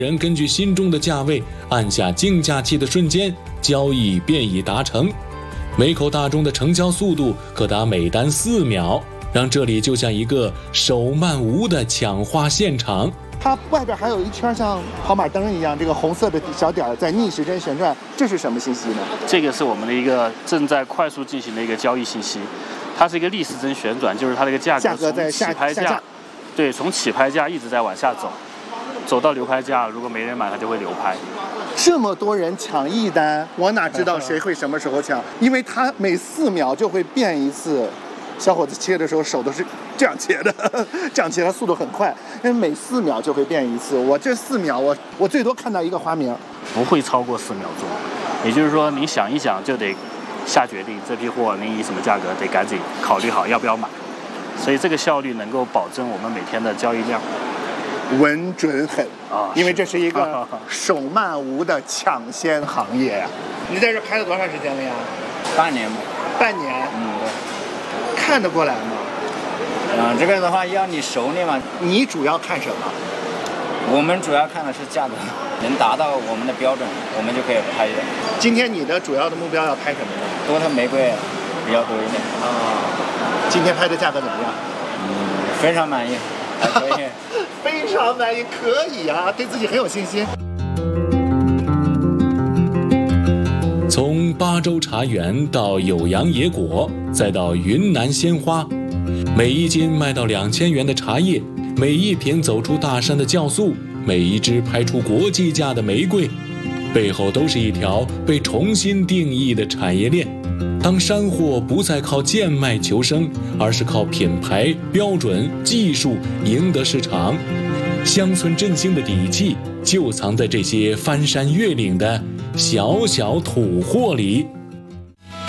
人根据心中的价位按下竞价器的瞬间，交易便已达成。每口大钟的成交速度可达每单4秒，让这里就像一个手慢无的抢花现场。 它外边还有一圈像跑马灯一样，这个红色的小点在逆时针旋转，这是什么信息呢？ 这个是我们的一个正在快速进行的一个交易信息，它是一个逆时针旋转，就是它的一个价格从起拍价，对，从起拍价一直在往下走，走到流拍价，如果没人买，它就会流拍。 这么多人抢一单，我哪知道谁会什么时候抢？因为它每4秒就会变一次。小伙子切的时候手都是这样切的，这样切它速度很快，因为每4秒就会变一次。我这4秒，我最多看到一个花名， 不会超过4秒钟。也就是说，您想一想就得下决定，这批货您以什么价格得赶紧考虑好要不要买。所以这个效率能够保证我们每天的交易量。 稳准狠啊！因为这是一个手慢无的抢先行业呀。你在这拍了多长时间了呀？ 半年吧。 半年？ 对。 看得过来吗？ 这个的话要你熟练嘛。 你主要看什么？ 我们主要看的是价格，能达到我们的标准，我们就可以拍的。 今天你的主要的目标要拍什么呢？ 多特玫瑰比较多一点。 今天拍的价格怎么样？ 非常满意，还可以。 非常满意，可以啊，对自己很有信心。 从巴州茶园到酉阳野果，再到云南鲜花，每一斤卖到2000元的茶叶，每一瓶走出大山的酵素，每一支拍出国际价的玫瑰，背后都是一条被重新定义的产业链。当山货不再靠贱卖求生，而是靠品牌、标准、技术赢得市场，乡村振兴的底气就藏在这些翻山越岭的小小土货里。